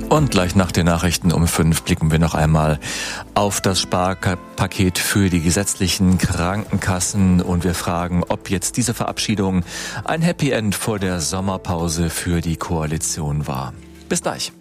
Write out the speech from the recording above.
Und gleich nach den Nachrichten um 5 blicken wir noch einmal auf das Sparpaket für die gesetzlichen Krankenkassen und wir fragen, ob jetzt diese Verabschiedung ein Happy End vor der Sommerpause für die Koalition war. Bis gleich.